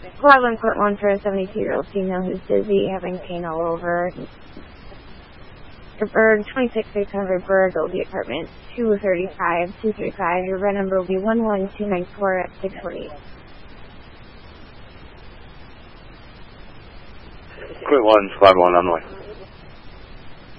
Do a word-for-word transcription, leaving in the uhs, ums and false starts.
Squad one, Court one for a seventy-two-year-old female who's dizzy, having pain all over. Berg, twenty-six six hundred Berg, Oldie Apartment, two thirty-five, two thirty-five. Your red number will be one one two nine four at six forty-eight. Quit one, squad one on the way.